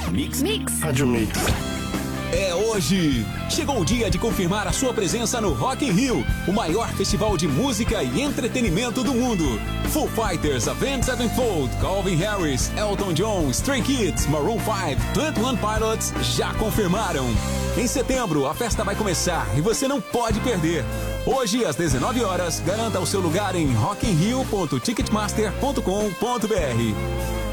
Mix. Rádio Mix. É hoje! Chegou o dia de confirmar a sua presença no Rock in Rio, o maior festival de música e entretenimento do mundo. Foo Fighters, Avenged Sevenfold, Calvin Harris, Elton John, Stray Kids, Maroon 5, 21 Pilots já confirmaram. Em setembro, a festa vai começar e você não pode perder. Hoje, às 19 horas, garanta o seu lugar em rockinrio.ticketmaster.com.br.